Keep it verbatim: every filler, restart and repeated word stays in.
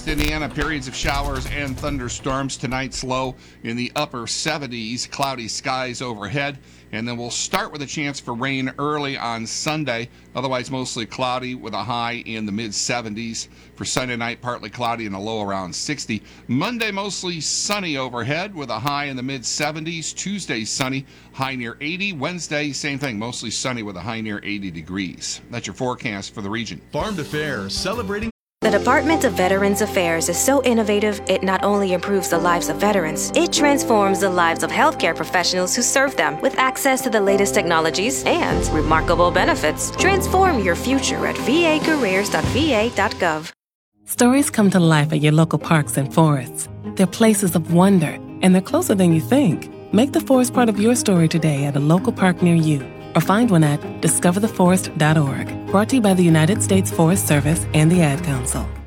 Indiana, periods of showers and thunderstorms. Tonight's low in the upper seventies, cloudy skies overhead. And then we'll start with a chance for rain early on Sunday. Otherwise, mostly cloudy with a high in the mid seventies. For Sunday night, partly cloudy and a low around sixty. Monday, mostly sunny overhead with a high in the mid seventies. Tuesday, sunny, high near eighty. Wednesday, same thing, mostly sunny with a high near eighty degrees. That's your forecast for the region. Farm to Fair, celebrating. The Department of Veterans Affairs is so innovative, it not only improves the lives of veterans, it transforms the lives of healthcare professionals who serve them with access to the latest technologies and remarkable benefits. Transform your future at v a careers dot v a dot gov. Stories come to life at your local parks and forests. They're places of wonder, and they're closer than you think. Make the forest part of your story today at a local park near you, or find one at discover the forest dot org. Brought to you by the United States Forest Service and the Ad Council.